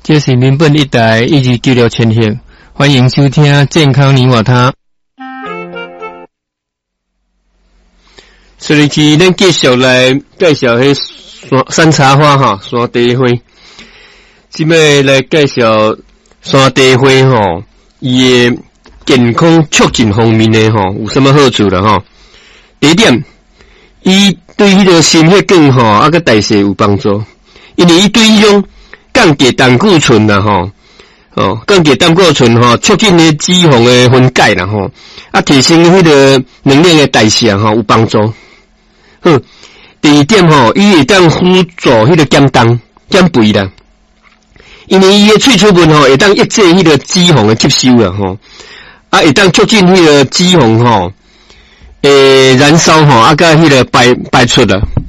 这是民本一台1296千赫，欢迎收听健康你我他。所以去咱继续来介绍迄山茶花哈，山茶花。即摆来介绍山茶花吼，伊的健康促进方面的吼有什么好处啦吼？第一点，伊对迄个心血管吼啊个代谢有帮助，因为伊对迄种降低胆固醇啦吼，降低胆固醇吼，促进咧脂肪的分解啦吼，啊提升迄个能量的代谢吼有帮助。第二点吼，伊会当辅助迄个减肥啦，因为伊的萃取物吼会当抑制迄个脂肪的吸收啦吼，啊会当促进迄个脂肪吼燃烧吼啊甲迄个排出啦，